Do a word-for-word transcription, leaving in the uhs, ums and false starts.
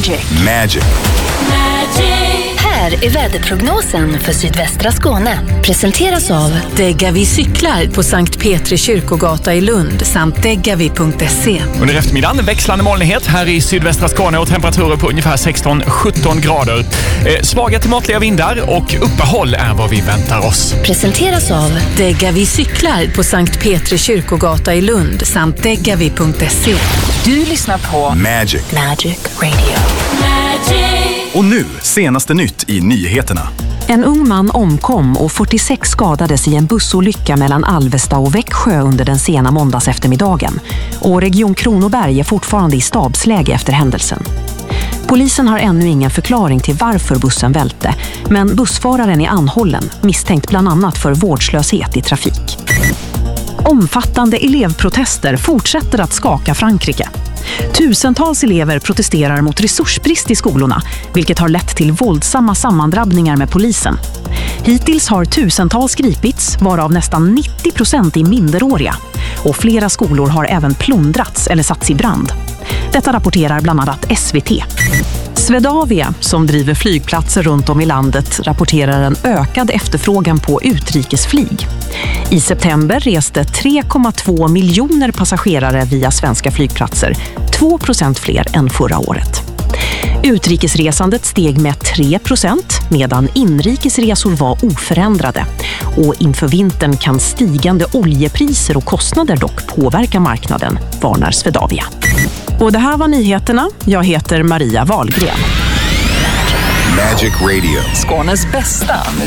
Magic. Magic. Här är väderprognosen för sydvästra Skåne. Presenteras av Degavi cyklar på Sankt Petri kyrkogata i Lund samt degavi punkt se. Under eftermiddagen växlande molnighet här i sydvästra Skåne och temperaturer på ungefär sexton till sjutton grader. Eh, svaga till måttliga vindar och uppehåll är vad vi väntar oss. Presenteras av Degavi cyklar på Sankt Petri kyrkogata i Lund samt degavi punkt se. Du lyssnar på Magic. Magic Radio. Magic. Och nu, senaste nytt i nyheterna. En ung man omkom och fyrtiosex skadades i en bussolycka mellan Alvesta och Växjö under den sena måndags eftermiddagen. Och Region Kronoberg är fortfarande i stabsläge efter händelsen. Polisen har ännu ingen förklaring till varför bussen välte, men bussföraren är anhållen, misstänkt bland annat för vårdslöshet i trafik. Omfattande elevprotester fortsätter att skaka Frankrike. Tusentals elever protesterar mot resursbrist i skolorna, vilket har lett till våldsamma sammandrabbningar med polisen. Hittills har tusentals gripits, varav nästan nittio procent är minderåriga. Och flera skolor har även plundrats eller satts i brand. Detta rapporterar bland annat S V T. Swedavia, som driver flygplatser runt om i landet, rapporterar en ökad efterfrågan på utrikesflyg. I september reste tre komma två miljoner passagerare via svenska flygplatser, två procent fler än förra året. Utrikesresandet steg med tre procent medan inrikesresor var oförändrade. Och inför vintern kan stigande oljepriser och kostnader dock påverka marknaden, varnar Swedavia. Och det här var nyheterna. Jag heter Maria Wahlgren. Magic Radio. Skånes bästa